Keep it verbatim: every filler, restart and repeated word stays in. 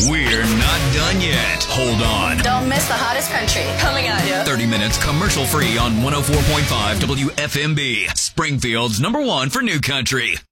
We're not done yet. Hold on. Don't miss the hottest country coming at you. thirty minutes commercial free on one oh four point five W F M B. Springfield's number one for new country.